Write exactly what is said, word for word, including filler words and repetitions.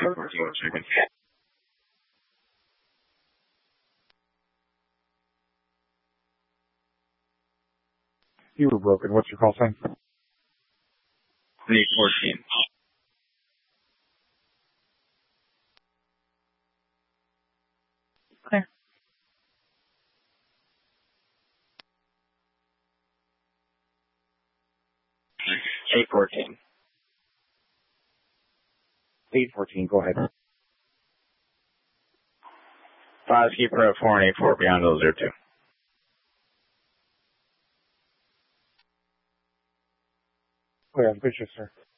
fourteen, one second. You were broken. What's your call sign? eight fourteen. Clear. eight fourteen. eight fourteen, go ahead. five, keeper at four and eight four beyond zero zero two. Clear, have a good shift, sir.